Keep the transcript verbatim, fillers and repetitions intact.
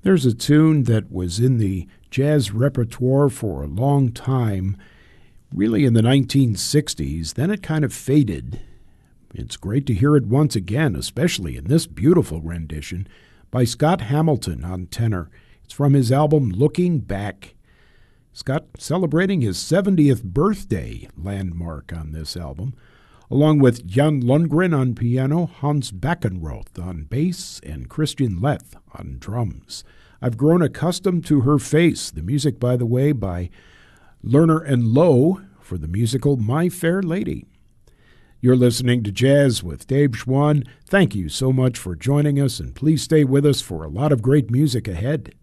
There's a tune that was in the jazz repertoire for a long time, really in the nineteen sixties. Then it kind of faded. It's great to hear it once again, especially in this beautiful rendition by Scott Hamilton on tenor. It's from his album Looking Back. Scott celebrating his seventieth birthday landmark on this album, along with Jan Lundgren on piano, Hans Beckenroth on bass, and Christian Leth on drums. I've grown accustomed to her face. The music, by the way, by Lerner and Lowe for the musical My Fair Lady. You're listening to Jazz with Dave Schwann. Thank you so much for joining us, and please stay with us for a lot of great music ahead.